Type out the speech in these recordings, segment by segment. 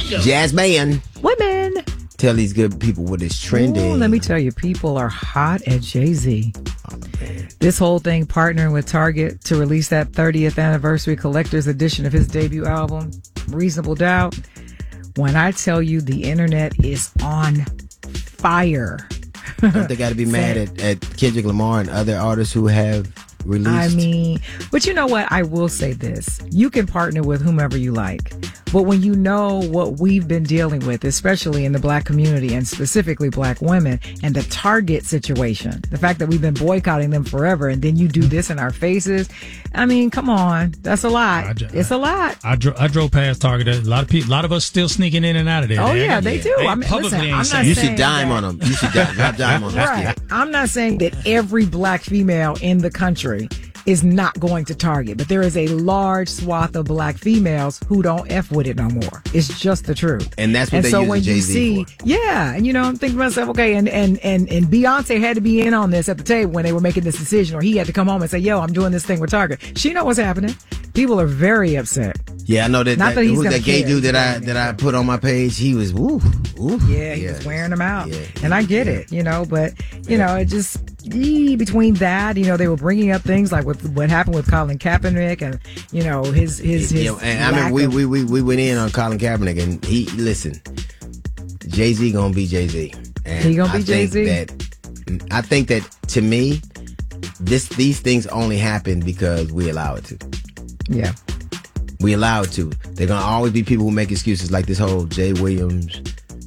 Jazz man. Women. Tell these good people what is trending. Ooh, let me tell you, people are hot at Jay-Z. This whole thing partnering with Target to release that 30th anniversary collector's edition of his debut album, Reasonable Doubt. When I tell you the internet is on fire. Don't they got to be mad at Kendrick Lamar and other artists who have released? I mean, but you know what? I will say this. You can partner with whomever you like. But when you know what we've been dealing with, especially in the black community and specifically black women and the Target situation, the fact that we've been boycotting them forever and then you do this in our faces. I mean, come on. That's a lot. It's a lot. I drove past Target. A lot of us still sneaking in and out of there. Oh, yeah, they do. I mean, listen, I'm not saying you should dime on them. You should drop dime on them. Right. I'm not saying that every black female in the country is not going to Target, but there is a large swath of black females who don't F with it no more. It's just the truth. And that's what they use Jay-Z for. Yeah, and I'm thinking to myself, okay, and Beyonce had to be in on this at the table when they were making this decision, or he had to come home and say, yo, I'm doing this thing with Target. She know what's happening. People are very upset. Yeah, I know that gay dude that I put on my page, he was ooh. Yeah, he was wearing them out. Yeah, and I get it, but it just between that, they were bringing up things like what happened with Colin Kaepernick and his and I mean we went in on Colin Kaepernick and listen, Jay-Z gonna be Jay-Z. And he gonna be Jay-Z. I think that to me, these things only happen because we allow it to. Yeah. We allow it to. They're gonna always be people who make excuses like this whole Jay Williams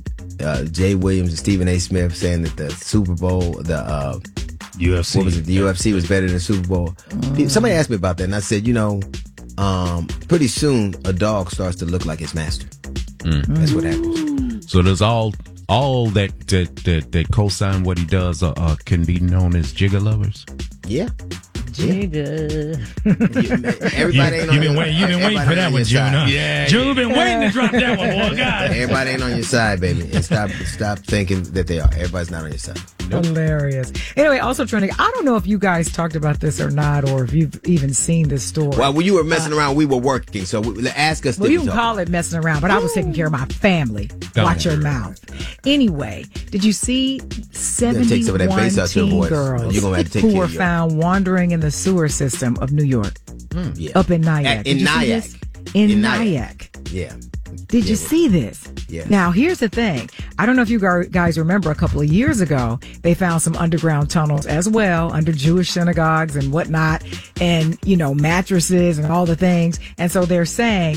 and Stephen A. Smith saying that the Super Bowl, the UFC. What was it? The UFC was better than the Super Bowl. Somebody asked me about that, and I said, pretty soon a dog starts to look like its master. That's what happens. So there's all that co-sign what he does can be known as jigger lovers. Yeah. Jigger. Everybody ain't on You've been waiting for that one, June. Huh? Yeah. June been waiting to drop that one, boy. God. Everybody ain't on your side, baby. And stop thinking that they are. Everybody's not on your side. Nope. Hilarious. Anyway, also trending. I don't know if you guys talked about this or not, or if you've even seen this story. Well, when you were messing around, we were working. So ask us. Well, you can call it messing around, but I was taking care of my family. Watch your mouth. Anyway, did you see 71 teen girls who were found wandering in the sewer system of New York? Yeah. Up in Nyack. In Nyack. In Nyack. Yeah. Did you see this? Yeah. Now, here's the thing. I don't know if you guys remember a couple of years ago, they found some underground tunnels as well under Jewish synagogues and whatnot, and, mattresses and all the things. And so they're saying,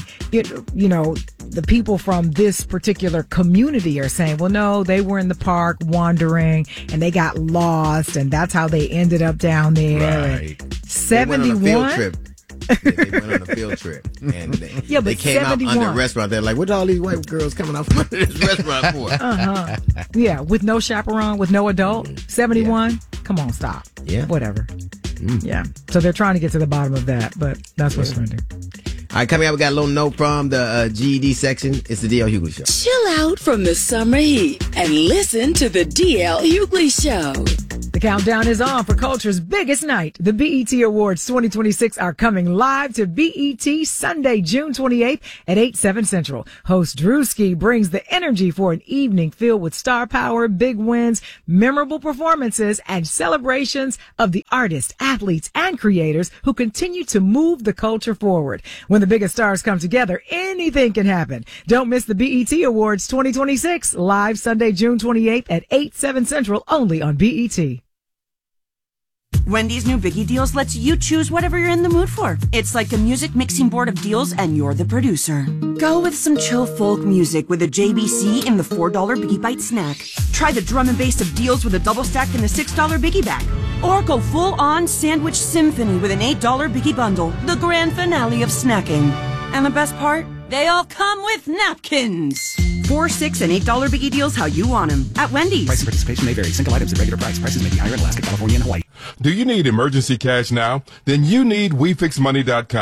the people from this particular community are saying, well, no, they were in the park wandering and they got lost, and that's how they ended up down there. Right. 71. They went on a field trip, and they came 71. Out under a restaurant. They're like, "What are all these white girls coming out from under this restaurant for?" Yeah, with no chaperone, with no adult. 71. Yeah. Come on, stop. Yeah, whatever. Yeah. So they're trying to get to the bottom of that, but that's what's trending. All right, coming up, we got a little note from the GED section. It's the DL Hughley Show. Chill out from the summer heat and listen to the DL Hughley Show. The countdown is on for culture's biggest night. The BET Awards 2026 are coming live to BET Sunday, June 28th at 8/7 Central. Host Drewski brings the energy for an evening filled with star power, big wins, memorable performances, and celebrations of the artists, athletes, and creators who continue to move the culture forward. When the biggest stars come together, anything can happen. Don't miss the BET Awards 2026, live Sunday, June 28th at 8/7 Central, only on BET. Wendy's new Biggie Deals lets you choose whatever you're in the mood for. It's like a music mixing board of deals, and you're the producer. Go with some chill folk music with a JBC in the $4 Biggie Bite snack. Try the drum and bass of deals with a double stack in the $6 Biggie bag. Or go full-on sandwich symphony with an $8 Biggie bundle, the grand finale of snacking. And the best part? They all come with napkins. $4, $6, and $8 Biggie Deals how you want them at Wendy's. Price and participation may vary. Single items at regular price. Prices may be higher in Alaska, California, and Hawaii. Do you need emergency cash now? Then you need WeFixMoney.com.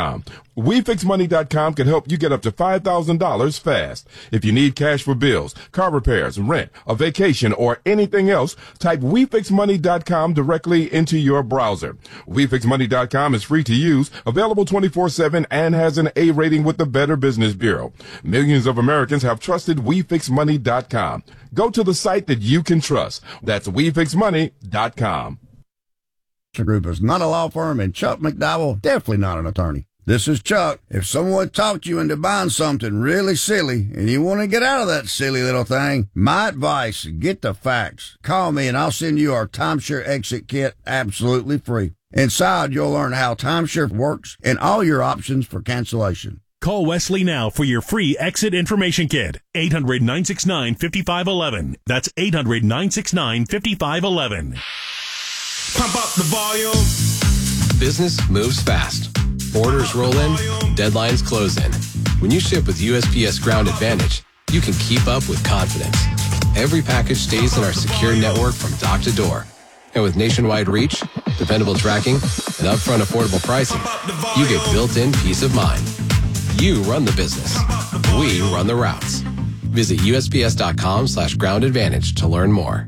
WeFixMoney.com can help you get up to $5,000 fast. If you need cash for bills, car repairs, rent, a vacation, or anything else, type WeFixMoney.com directly into your browser. WeFixMoney.com is free to use, available 24/7, and has an A rating with the Better Business Bureau. Millions of Americans have trusted WeFixMoney.com. Go to the site that you can trust. That's WeFixMoney.com. Group is not a law firm, and Chuck McDowell definitely not an attorney. This is Chuck. If someone talked you into buying something really silly and you want to get out of that silly little thing, my advice, get the facts. Call me and I'll send you our timeshare exit kit absolutely free. Inside, you'll learn how timeshare works and all your options for cancellation. Call Wesley now for your free exit information kit. 800-969-5511. That's 800-969-5511. Pump up the volume. Business moves fast. Orders roll in, deadlines close in. When you ship with USPS Ground Advantage, you can keep up with confidence. Every package stays in our secure network from dock to door. And with nationwide reach, dependable tracking, and upfront affordable pricing, you get built-in peace of mind. You run the business. We run the routes. Visit USPS.com/Ground Advantage to learn more.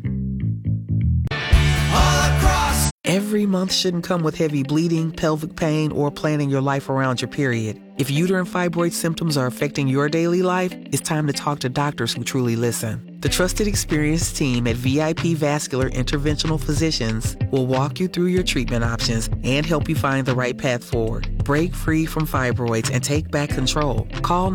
Every month shouldn't come with heavy bleeding, pelvic pain, or planning your life around your period. If uterine fibroid symptoms are affecting your daily life, it's time to talk to doctors who truly listen. The trusted, experienced team at VIP Vascular Interventional Physicians will walk you through your treatment options and help you find the right path forward. Break free from fibroids and take back control. Call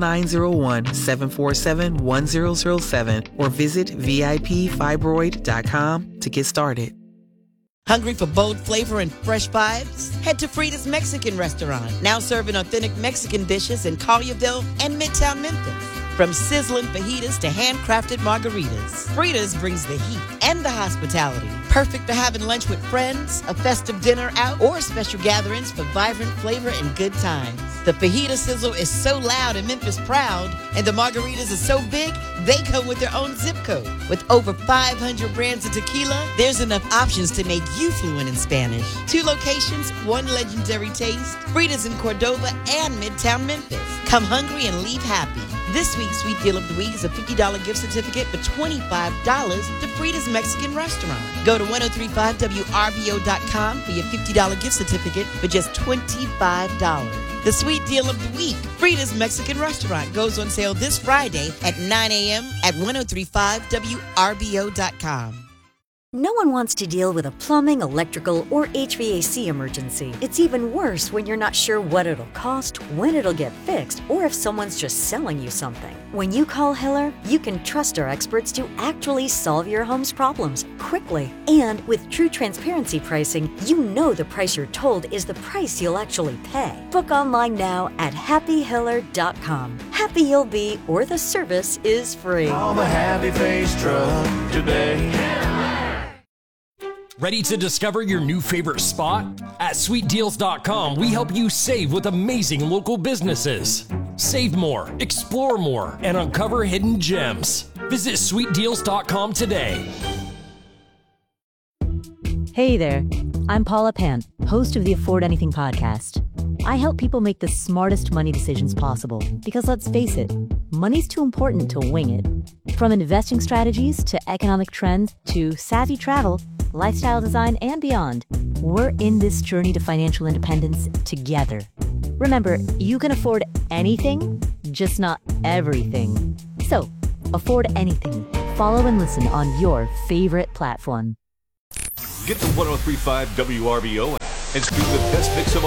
901-747-1007 or visit VIPfibroid.com to get started. Hungry for bold flavor and fresh vibes? Head to Frida's Mexican Restaurant, now serving authentic Mexican dishes in Collierville and Midtown Memphis. From sizzling fajitas to handcrafted margaritas, Frida's brings the heat and the hospitality. Perfect for having lunch with friends, a festive dinner out, or special gatherings for vibrant flavor and good times. The fajita sizzle is so loud and Memphis proud, and the margaritas are so big, they come with their own zip code. With over 500 brands of tequila, there's enough options to make you fluent in Spanish. 2 locations, 1 legendary taste, Frida's in Cordova and Midtown Memphis. Come hungry and leave happy. This week's Sweet Deal of the Week is a $50 gift certificate for $25 to Frida's Mexican Restaurant. Go to 1035WRBO.com for your $50 gift certificate for just $25. The Sweet Deal of the Week, Frida's Mexican Restaurant, goes on sale this Friday at 9 a.m. at 1035WRBO.com. No one wants to deal with a plumbing, electrical, or HVAC emergency. It's even worse when you're not sure what it'll cost, when it'll get fixed, or if someone's just selling you something. When you call Hiller, you can trust our experts to actually solve your home's problems quickly. And with true transparency pricing, you know the price you're told is the price you'll actually pay. Book online now at happyhiller.com. Happy you'll be, or the service is free. Call the Happy Face truck today. Ready to discover your new favorite spot? At SweetDeals.com, we help you save with amazing local businesses. Save more, explore more, and uncover hidden gems. Visit SweetDeals.com today. Hey there, I'm Paula Pant, host of the Afford Anything podcast. I help people make the smartest money decisions possible because, let's face it, money's too important to wing it. From investing strategies to economic trends to savvy travel, lifestyle design, and beyond, we're in this journey to financial independence together. Remember, you can afford anything, just not everything. So, afford anything. Follow and listen on your favorite platform. Get the 103.5 WRBO and stream the best mix of